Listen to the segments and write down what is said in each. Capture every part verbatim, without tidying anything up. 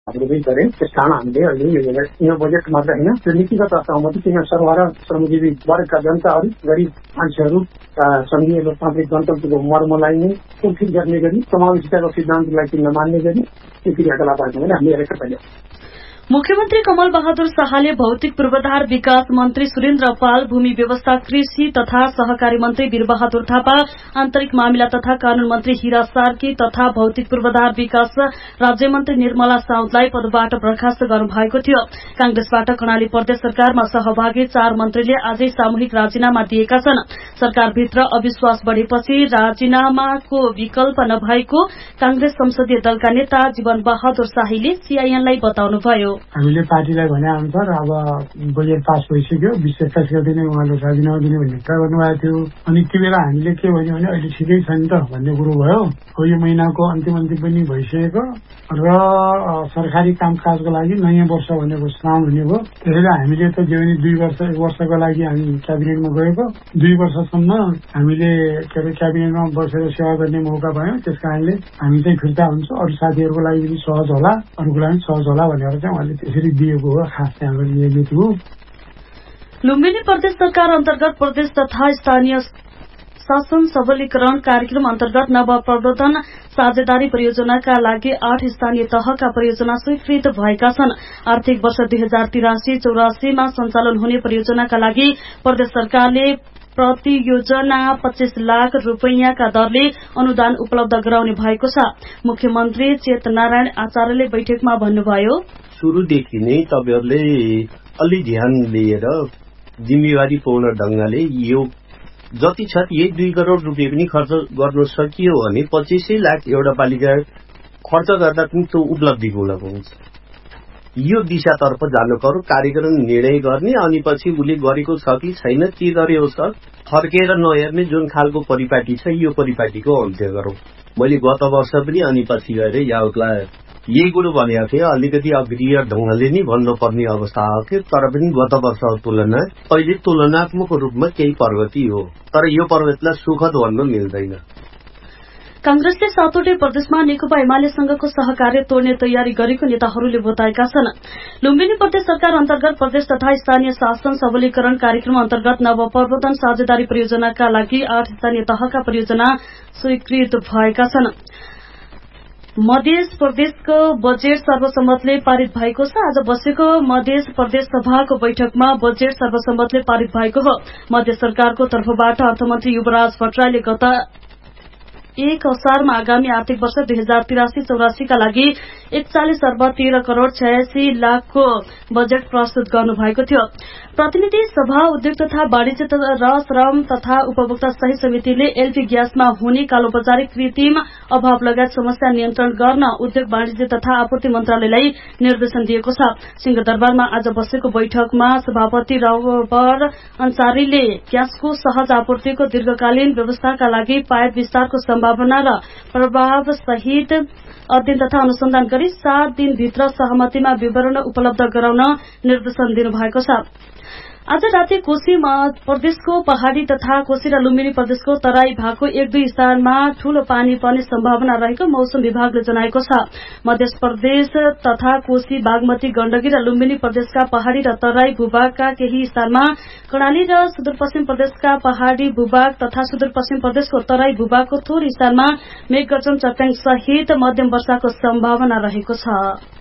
हामीले गरे। त्यस कारण हामीले अहिले यो बजेट मात्र होइन, त्यो नीतिगत सहमति किन सर्वहारा श्रमजीवी वर्गका जनताहरू, गरिब मान्छेहरू, संघीय लोकतान्त्रिक गणतन्त्रको मर्मलाई नै कुण्ठित गर्ने गरी समावेशिताको सिद्धान्तलाई किन नमान्ने गरी त्यो क्रियाकलापहरू हामीले हेरेका छैनौँ। मुख्यमन्त्री कमल बहादुर शाहले भौतिक पूर्वाधार विकास मन्त्री सुरेन्द्र पाल, भूमि व्यवस्था, कृषि तथा सहकारी मन्त्री वीरबहादुर थापा, आन्तरिक मामिला तथा कानून मन्त्री हिरा सार्की तथा भौतिक पूर्वाधार विकास राज्यमन्त्री निर्मला साउदलाई पदबाट बर्खास्त गर्नुभएको थियो। कांग्रेसबाट कर्णाली प्रदेश सरकारमा सहभागी चार मन्त्रीले आजै सामूहिक राजीनामा दिएका छन्। सरकारभित्र अविश्वास बढ़ेपछि राजीनामाको विकल्प नभएको कांग्रेस संसदीय दलका नेता जीवन बहादुर शाहीले सीआईएनलाई बताउनुभयो। हामीले पार्टीलाई भने अनुसार अब बजेट पास भइसक्यो, बिस एक्काइस गते नै उहाँले राजीनामा दिने भन्ने कुरा गर्नुभएको थियो। अनि त्यो बेला हामीले के भन्यो भने अहिले ठिकै छ नि त भन्ने कुरो भयो। हो यो महिनाको अन्तिम अन्तिम पनि भइसकेको र सरकारी कामकाजको लागि नयाँ वर्ष भनेको श्रावण हुने भयो। त्यसैले हामीले त जे पनि दुई वर्ष एक वर्षको लागि हामी क्याबिनेटमा गएको, दुई वर्षसम्म हामीले के अरे क्याबिनेटमा बसेर सेवा गर्ने मौका पायौँ। त्यस कारणले हामी चाहिँ फिर्ता हुन्छौँ, अरू साथीहरूको लागि पनि सहज होला, अरूको लागि सहज होला भनेर चाहिँ उहाँले त्यसरी दिएको हो। खास चाहिँ हाम्रो नियमित हो। लुम्बिनी प्रदेश सरकार अन्तर्गत प्रदेश तथा स्थानीय शासन सबलीकरण कार्यक्रम अन्तर्गत नवप्रवर्धन साझेदारी परियोजनाका लागि आठ स्थानीय तहका परियोजना स्वीकृत भएका छन्। आर्थिक वर्ष दुई हजार तिरासी चौरासीमा सञ्चालन हुने परियोजनाका लागि प्रदेश सरकारले प्रति योजना पच्चीस लाख रूपैयाँका दरले अनुदान उपलब्ध गराउने भएको छ। मुख्यमन्त्री चेतनारायण आचार्यले बैठकमा भन्नुभयो, सुरुदेखि नै तपाईहरुले अलि ध्यान लिएर जिम्मेवारीपूर्ण ढंगले यो जति छ यही दुई करोड़ रुपियाँ पनि खर्च गर्न सकियो भने पच्चीसै लाख एउटा पालिका खर्च गर्दा पनि त्यो उपलब्धिमूलक हुन्छ। यो दिशातर्फ जानु पर्यो, कार्यक्रम निर्णय गर्ने अनि पछि उसले गरेको छ कि छैन, के गर्यो छ फर्केर नहेर्ने जुन खालको परिपाटी छ यो परिपाटीको अन्त्य गरौं। मैले गत वर्ष पनि अनि पछि गएर याउलाई यही कुरो भनेको थिएँ, अलिकति अग्रिय ढंगले नै भन्नुपर्ने अवस्था आयो। तर पनि गत वर्षको तुलना अहिले तुलनात्मक रूपमा केही प्रगति हो, तर यो प्रगतिलाई सुखद भन्न मिल्दैन। कांग्रेसले सातवटै प्रदेशमा नेकपा एमालेसँगको सहकार्य तोड्ने तयारी गरेको नेताहरूले बताएका छन्। लुम्बिनी प्रदेश सरकार अन्तर्गत प्रदेश तथा स्थानीय शासन सबलीकरण कार्यक्रम अन्तर्गत नवप्रवर्धन साझेदारी परियोजनाका लागि आठ स्थानीय तहका परियोजना स्वीकृत भएका छन्। मध्य प्रदेशको बजेट सर्वसम्मतले पारित भएको छ। आज बसेको मध्य प्रदेश सभाको बैठकमा बजेट सर्वसम्मतले पारित भएको हो। मध्य सरकारको तर्फबाट अर्थमन्त्री युवराज भट्टराईले गत एक असारमा आगामी आर्थिक वर्ष दुई हजार तिरासी चौरासीका लागि एकचालिस अर्ब तेह्र करोड़ छयासी लाखको बजेट प्रस्तुत गर्नुभएको थियो। प्रतिनिधि सभा उद्योग तथा वाणिज्य र श्रम तथा उपभोक्ता सही समितिले एलपी ग्यासमा हुने कालोबजारी, कृत्रिम अभाव लगायत समस्या नियन्त्रण गर्न उद्योग वाणिज्य तथा आपूर्ति मन्त्रालयलाई निर्देशन दिएको छ। सिंहदरबारमा आज बसेको बैठकमा सभापति रबर अन्सारीले ग्यासको सहज आपूर्तिको दीर्घकालीन व्यवस्थाका लागि पाइप विस्तारको सम्भावना र प्रभाव सहित अध्ययन तथा अनुसन्धान गरी सात दिनभित्र सहमतिमा विवरण उपलब्ध गराउन निर्देशन दिनुभएको छ। आज राति कोशी प्रदेशको पहाड़ी तथा कोशी र लुम्बिनी प्रदेशको तराई भागको एक दुई स्थानमा ठूलो पानी पर्ने सम्भावना रहेको मौसम विभागले जनाएको छ। मध्य प्रदेश तथा कोशी, बागमती, गण्डकी र लुम्बिनी प्रदेशका पहाड़ी र तराई भूभागका केही स्थानमा, कर्णाली र सुदूरपश्चिम प्रदेशका पहाड़ी भूभाग तथा सुदूरपश्चिम प्रदेशको तराई भूभागको थोरै स्थानमा मेघगर्जन, चट्याङ सहित मध्यम वर्षाको सम्भावना रहेको छ।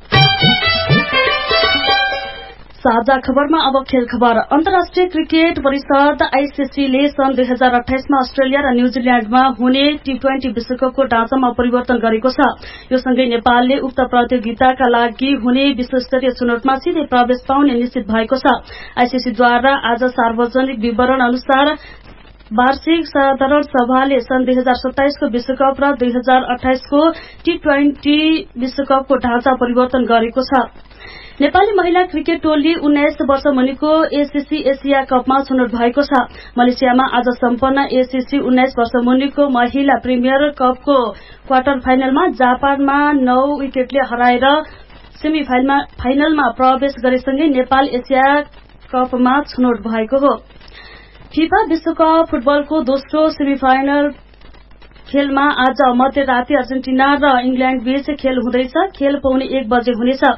साझा खबरमा अब खेल खबर। अन्तर्राष्ट्रिय क्रिकेट परिषद आईसीसीले सन् दुई हजार अठाइसमा अस्ट्रेलिया र न्यूजील्याण्डमा हुने टी ट्वेन्टी विश्वकपको ढाँचामा परिवर्तन गरेको छ। यो सँगै नेपालले उक्त प्रतियोगिताका लागि हुने विश्वस्तरीय छनौटमा सिधै प्रवेश पाउने निश्चित भएको छ। आईसीसीद्वारा आज सार्वजनिक विवरण अनुसार वार्षिक साधारण सभाले सन् दुई हजार सत्ताइसको विश्वकप र दुई हजार अठाइसको टी ट्वेन्टी विश्वकपको ढाँचा परिवर्तन गरेको छ। नेपाली महिला क्रिकेट टोली उन्नाइस वर्ष मुनिको एसीसी एसिया कपमा छनौट भएको छ। मलेसियामा आज सम्पन्न एसीसी उन्नाइस वर्ष मुनिको महिला प्रिमियर कपको क्वार्टर फाइनलमा जापानमा नौ विकेटले हराएर सेमी फाइनलमा प्रवेश गरेसँगै नेपाल एसिया कपमा छनौट भएको हो। फिफा विश्वकप फुटबलको दोस्रो सेमी फाइनल खेलमा आज मध्यराति अर्जेन्टिना र इंग्ल्याण्ड बीच खेल हुँदैछ। खेल पौने एक बजे हुनेछ।